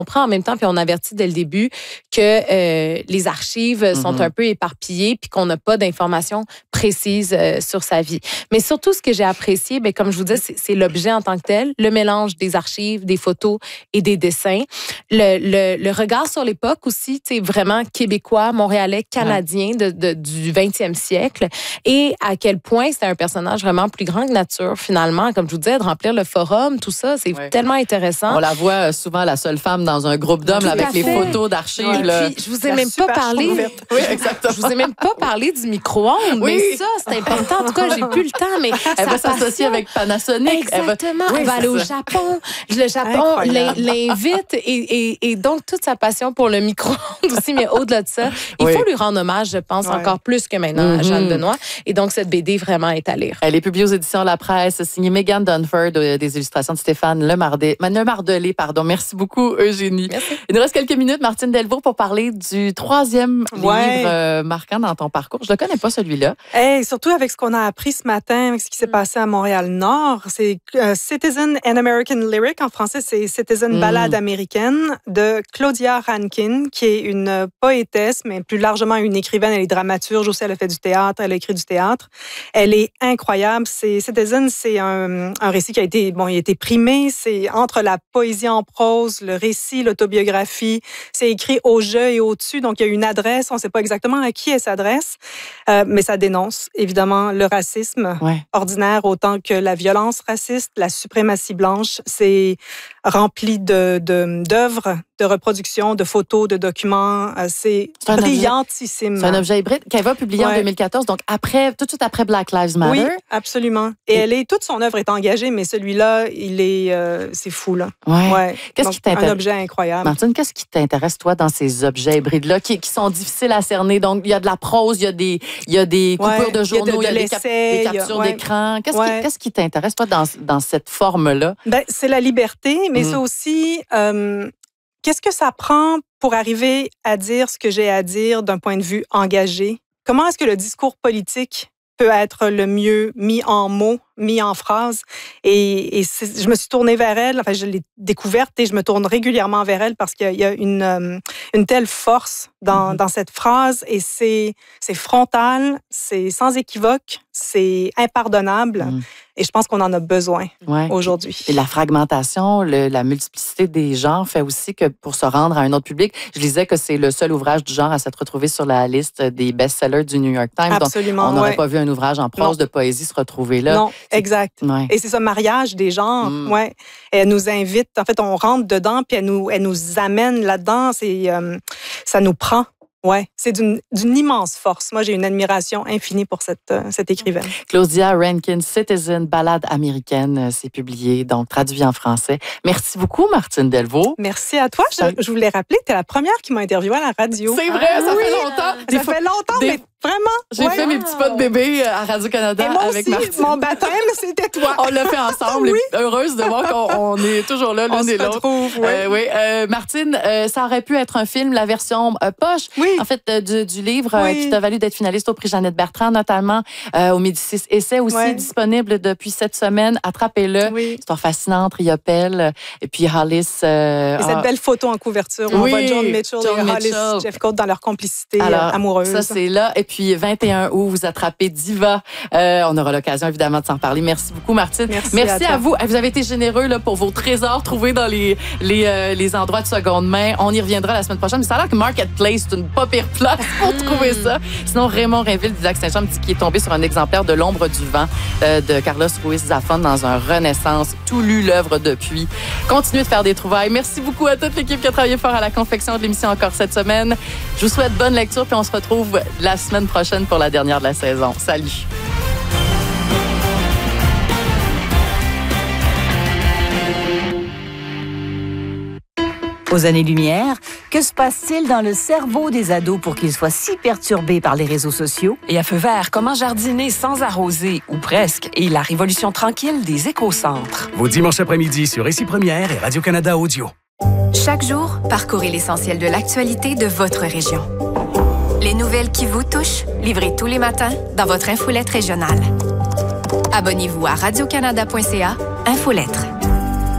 comprend en même temps, puis on avertit dès le début que les archives sont un peu éparpillées puis qu'on n'a pas d'informations précises sur sa vie. Mais surtout, ce que j'ai apprécié, bien, comme je vous dis, c'est l'objet en tant que tel, le mélange des archives, des photos et des dessins. Le regard sur l'époque aussi, tu sais, vraiment québécois, montréalais, canadien du 20e siècle et à quel point c'était un personnage vraiment plus grand que nature, finalement. Comme je vous disais, de remplir le forum, tout ça, c'est tellement intéressant. On la voit souvent, la seule femme dans un groupe d'hommes là, avec les photos d'archives. Puis, je vous ai même pas parlé. Oui, exactement. Je vous ai même pas parlé du micro-ondes, mais ça, c'est important. En tout cas, j'ai plus le temps, mais elle va s'associer avec Panasonic. Exactement. Elle va aller au Japon. Le Japon l'invite et donc toute sa passion pour le micro-ondes aussi, mais au-delà de ça, il faut lui rendre hommage, je pense, encore plus que maintenant à Jeanne Benoît. Et donc, cette BD vraiment est à lire. Elle est publiée aux éditions La Presse, signée Megan Dunford, des illustrations de Stéphane Lemardelé. Merci beaucoup, Eugénie. Merci. Il nous reste quelques minutes, Martine Delvaux, pour parler du 3e livre marquant dans ton parcours. Je ne le connais pas, celui-là. Surtout avec ce qu'on a appris ce matin, avec ce qui s'est passé à Montréal-Nord. C'est Citizen and American Lyric. En français, c'est Citizen Ballade américaine de Claudia Rankine, qui est une poétesse, mais plus largement une écrivaine. Elle est dramaturge aussi. Elle a fait du théâtre. Elle a écrit du théâtre. Elle est incroyable. Citizen, c'est un récit qui a été, il a été primé. C'est entre la poésie en prose, le récit, l'autobiographie. C'est écrit au jeu et au-dessus. Donc, il y a une adresse. On ne sait pas exactement à qui elle s'adresse, mais ça dénonce évidemment le racisme ordinaire autant que la violence raciste, la suprématie blanche. C'est rempli d'œuvres, de reproductions, de photos, de documents. C'est brillantissime. C'est un objet hybride qu'elle va publier en 2014, donc tout de suite après Black Lives Matter. Oui, absolument. Et toute son œuvre est engagée, mais celui-là, c'est fou, là. Qu'est-ce qui t'intéresse? Un objet incroyable. Martine, qu'est-ce qui t'intéresse, toi, dans ces objets hybrides-là qui sont difficiles à cerner? Donc, il y a de la prose, il y a des coupures de journaux, il y a des captures d'écran. Qu'est-ce qui t'intéresse, toi, dans cette forme-là? C'est la liberté, mais c'est aussi... qu'est-ce que ça prend pour arriver à dire ce que j'ai à dire d'un point de vue engagé? Comment est-ce que le discours politique peut être le mieux mis en mots, mis en phrases? Et je me suis tournée vers elle, enfin, je l'ai découverte et je me tourne régulièrement vers elle parce qu'il y a une telle force dans cette phrase et c'est frontal, c'est sans équivoque, c'est impardonnable. Et je pense qu'on en a besoin aujourd'hui. Et la fragmentation, la multiplicité des genres fait aussi que pour se rendre à un autre public, je disais que c'est le seul ouvrage du genre à s'être retrouvé sur la liste des best-sellers du New York Times. Absolument, donc, on n'aurait pas vu un ouvrage en prose de poésie se retrouver là. Non, exact. Et c'est ce mariage des genres. Et elle nous invite, en fait, on rentre dedans, puis elle nous amène là-dedans. Ça nous prend. C'est d'une immense force. Moi, j'ai une admiration infinie pour cette écrivaine. Claudia Rankine, Citizen, Ballade américaine, c'est publié, donc traduit en français. Merci beaucoup, Martine Delvaux. Merci à toi. Je voulais rappeler, tu es la première qui m'a interviewée à la radio. C'est vrai, ça fait longtemps. Ça fait longtemps, mais vraiment. J'ai fait mes petits pas de bébé à Radio-Canada avec Martine. Mon baptême, c'était toi. On l'a fait ensemble. Heureuse de voir qu'on est toujours là, l'une et l'autre. Martine, ça aurait pu être un film, la version poche, en fait, du livre qui t'a valu d'être finaliste au prix Jeannette Bertrand, notamment au Médicis Essai, aussi disponible depuis cette semaine. Attrapez-le. Histoire fascinante, Riopelle, et puis Hollis. Et cette belle photo en couverture, on voit John Mitchell et Hollis Jeffcoat dans leur complicité amoureuse. Ça, c'est là. Et puis, 21 août, vous attrapez Diva. On aura l'occasion, évidemment, de s'en parler. Merci beaucoup, Martine. Merci à vous. Vous avez été généreux là, pour vos trésors trouvés dans les endroits de seconde main. On y reviendra la semaine prochaine. Mais ça a l'air que Marketplace, c'est une pas pire place pour trouver ça. Sinon, Raymond Rainville d'Isaac Saint-Jean qui est tombé sur un exemplaire de L'ombre du vent de Carlos Ruiz Zafón dans un Renaissance. Tout lu l'œuvre depuis. Continuez de faire des trouvailles. Merci beaucoup à toute l'équipe qui a travaillé fort à la confection de l'émission encore cette semaine. Je vous souhaite bonne lecture puis on se retrouve la semaine prochaine pour la dernière de la saison. Salut! Aux années-lumière, que se passe-t-il dans le cerveau des ados pour qu'ils soient si perturbés par les réseaux sociaux? Et à feu vert, comment jardiner sans arroser, ou presque, et la révolution tranquille des écocentres. Vos dimanches après-midi sur Ici Première et Radio-Canada Audio. Chaque jour, parcourez l'essentiel de l'actualité de votre région. Les nouvelles qui vous touchent, livrées tous les matins dans votre infolette régionale. Abonnez-vous à radiocanada.ca, Infolettre.